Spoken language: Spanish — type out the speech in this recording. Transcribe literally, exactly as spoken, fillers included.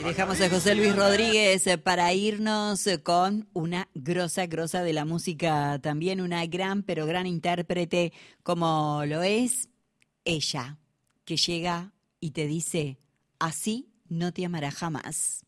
Dejamos a José Luis Rodríguez para irnos con una grosa, grosa de la música, también una gran, pero gran intérprete como lo es ella, que llega y te dice, así no te amará jamás.